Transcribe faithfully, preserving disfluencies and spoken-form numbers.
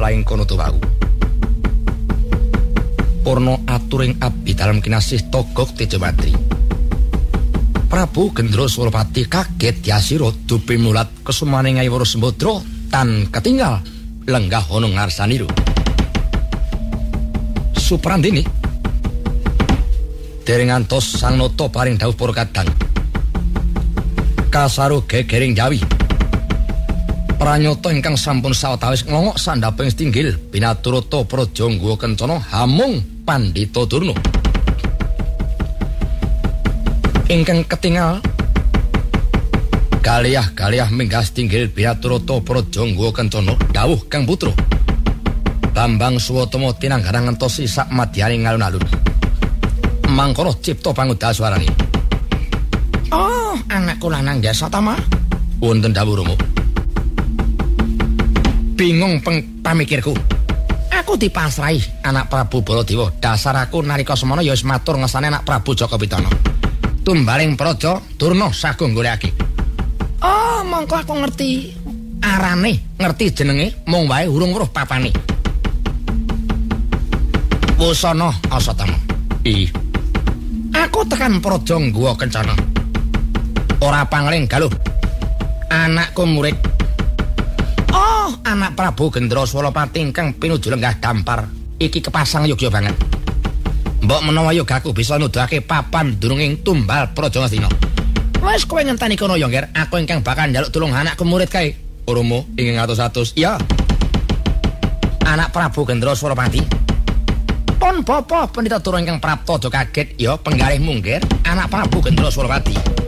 ing kono wau. Purna aturing abdi dalem kinasih Togog Tejawatri. Prabu Gendro Surapati kaget yasira dupi mulat kesumane Ngaiwara Sembadra tan ketinggal lenggah ana ngarsanira. Suprandini dereng ngantos Sang Nata paring dawuh para kadang. Kasaru gegering Jawi. Pranyata ingkang sampun sawetawis nglongok sandhaping tinggil pinaturata Praja Nggawa Kencana hamung Pandhita Durna. Ingkang ketingal galiah-galiah minggah tinggil pinaturata Praja Nggawa Kencana dawuh Kang Putra. Bambang Suwatama tinanggarang ngentosi sak madyaning alun-alun. Mangkara cipta pangudal swarane. Oh, anakku lanang Jasa Tama. Wonten dawuh Rama. Bingung peng pamikirku. Aku dipasrahi anak Prabu Baladewa. Dasar aku nalika semana ya wis matur ngesane anak Prabu Jaka Pitana. Tumbaling Praja Durna sagung golekake. Oh, mongko aku ngerti arane, ngerti jenenge, mung wae urung weruh papane. Wusana Asatama. Ih. Aku tekan Praja Nggawa Kencana. Ora pangling galuh. Anakku murid. Oh, anak Prabu Gendro Surapati ingkang pinuju lenggah dampar. Iki kepasang yogya banget. Mbok menawa yogaku bisa nuduhake papan durunging tumbal Praja Ngastina. Wes kowe ngenteni kono ya, Nger. Aku ingkang bakal njaluk tulung anakku murid kae. Romo ingkang atus-atus. Iya. Anak Prabu Gendro Surapati. Pun bapa Pandhita Durna ingkang prapta aja kaget ya penggalih mungkir anak Prabu Gendro Surapati.